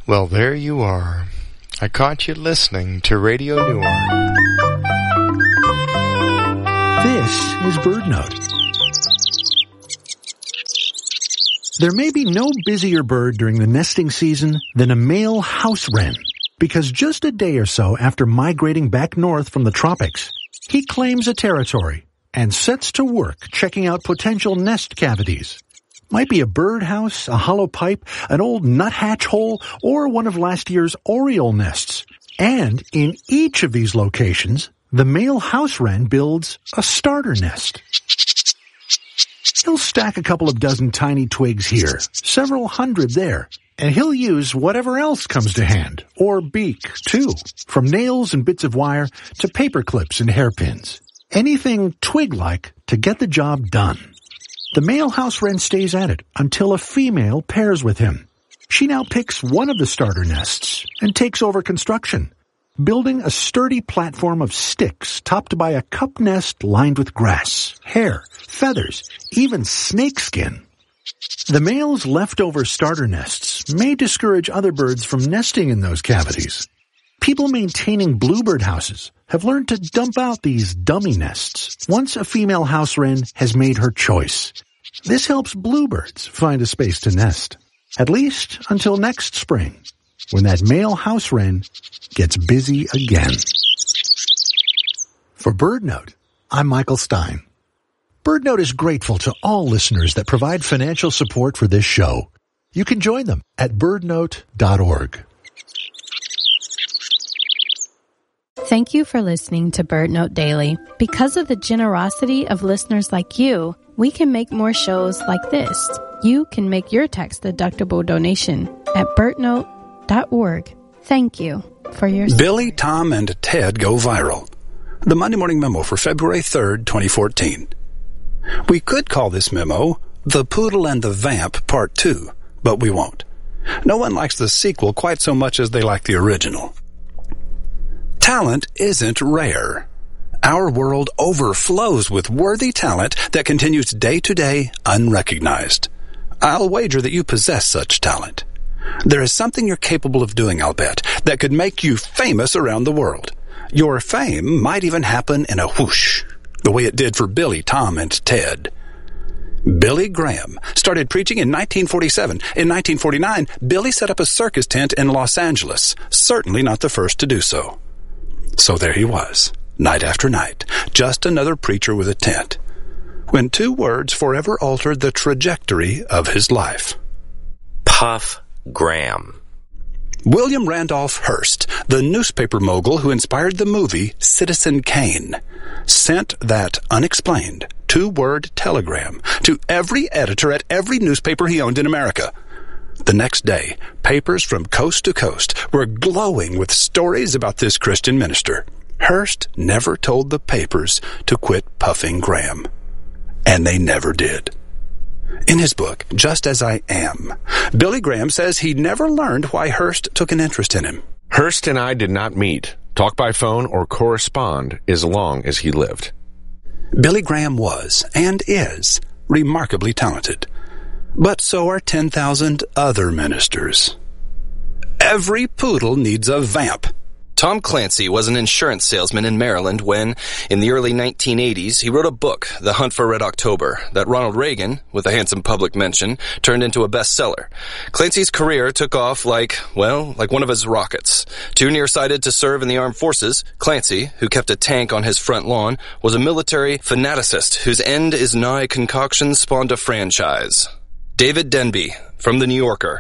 Well, there you are. I caught you listening to Radio Noir. This is BirdNote. There may be no busier bird during the nesting season than a male house wren, because just a day or so after migrating back north from the tropics, he claims a territory and sets to work checking out potential nest cavities. Might be a birdhouse, a hollow pipe, an old nuthatch hole, or one of last year's oriole nests. And in each of these locations, the male house wren builds a starter nest. He'll stack a couple of dozen tiny twigs here, several hundred there, and he'll use whatever else comes to hand, or beak, too, from nails and bits of wire to paper clips and hairpins. Anything twig-like to get the job done. The male house wren stays at it until a female pairs with him. She now picks one of the starter nests and takes over construction, building a sturdy platform of sticks topped by a cup nest lined with grass, hair, feathers, even snakeskin. The male's leftover starter nests may discourage other birds from nesting in those cavities. People maintaining bluebird houses have learned to dump out these dummy nests once a female house wren has made her choice. This helps bluebirds find a space to nest, at least until next spring, when that male house wren gets busy again. For BirdNote, I'm Michael Stein. BirdNote is grateful to all listeners that provide financial support for this show. You can join them at birdnote.org. Thank you for listening to BirdNote Daily. Because of the generosity of listeners like you, we can make more shows like this. You can make your tax-deductible donation at birdnote.org. Thank you for your support. Billy, Tom, and Ted go viral. The Monday Morning Memo for February 3rd, 2014. We could call this memo The Poodle and the Vamp Part 2, but we won't. No one likes the sequel quite so much as they like the original. Talent isn't rare. Our world overflows with worthy talent that continues day to day unrecognized. I'll wager that you possess such talent. There is something you're capable of doing, I'll bet, that could make you famous around the world. Your fame might even happen in a whoosh, the way it did for Billy, Tom, and Ted. Billy Graham started preaching in 1947. In 1949, Billy set up a circus tent in Los Angeles, certainly not the first to do so. So there he was, night after night, just another preacher with a tent, when two words forever altered the trajectory of his life. Puff Graham. William Randolph Hearst, the newspaper mogul who inspired the movie Citizen Kane, sent that unexplained two-word telegram to every editor at every newspaper he owned in America. The next day, papers from coast to coast were glowing with stories about this Christian minister. Hearst never told the papers to quit puffing Graham. And they never did. In his book, Just As I Am, Billy Graham says he never learned why Hearst took an interest in him. Hearst and I did not meet, talk by phone, or correspond as long as he lived. Billy Graham was, and is, remarkably talented. But so are 10,000 other ministers. Every poodle needs a vamp. Tom Clancy was an insurance salesman in Maryland when, in the early 1980s, he wrote a book, The Hunt for Red October, that Ronald Reagan, with a handsome public mention, turned into a bestseller. Clancy's career took off like one of his rockets. Too nearsighted to serve in the armed forces, Clancy, who kept a tank on his front lawn, was a military fanaticist whose end is nigh concoction spawned a franchise. David Denby, from The New Yorker.